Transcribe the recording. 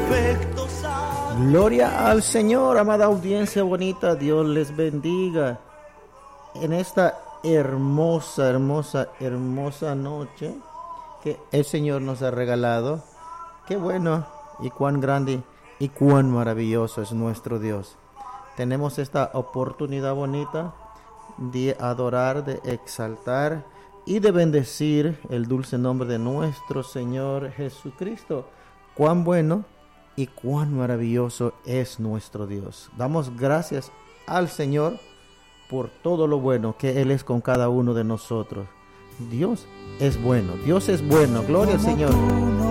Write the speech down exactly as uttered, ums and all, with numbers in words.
Gloria al Señor, amada audiencia bonita, Dios les bendiga en esta hermosa, hermosa, hermosa noche que el Señor nos ha regalado. Qué bueno y cuán grande y cuán maravilloso es nuestro Dios. Tenemos esta oportunidad bonita de adorar, de exaltar y de bendecir el dulce nombre de nuestro Señor Jesucristo. Cuán bueno y cuán maravilloso es nuestro Dios. Damos gracias al Señor por todo lo bueno que Él es con cada uno de nosotros. Dios es bueno, Dios es bueno. Gloria al Señor.